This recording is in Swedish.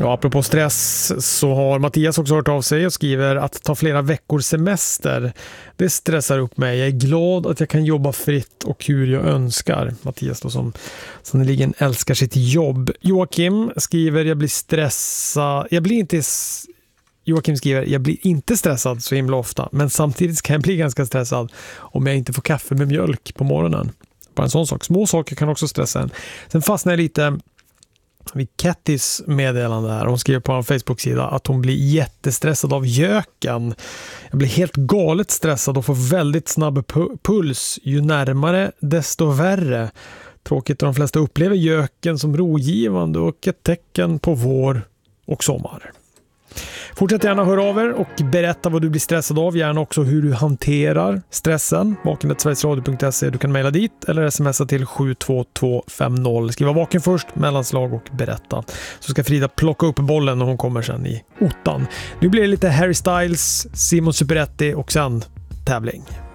Ja, apropå stress så har Mattias också hört av sig och skriver att ta flera veckors semester. Det stressar upp mig. Jag är glad att jag kan jobba fritt och hur jag önskar. Mattias då som sannoliken älskar sitt jobb. Joakim skriver jag blir stressad. Joakim skriver jag blir inte stressad så himla ofta, men samtidigt kan jag bli ganska stressad om jag inte får kaffe med mjölk på morgonen. Bara en sån sak. Små saker kan också stressa en. Sen fastnar jag lite vid Kattys meddelande här. Hon skriver på en Facebook-sida att hon blir jättestressad av göken. Jag blir helt galet stressad och får väldigt snabb puls. Ju närmare desto värre. Tråkigt att de flesta upplever göken som rogivande och ett tecken på vår och sommar. Fortsätt gärna höra av er och berätta vad du blir stressad av. Gärna också hur du hanterar stressen. vaken@sverigesradio.se. Du kan mejla dit eller smsa till 72250. Skriva vaken först, mellanslag och berätta. Så ska Frida plocka upp bollen när hon kommer sen i ottan. Nu blir det lite Harry Styles, Simon Superetti och sen tävling.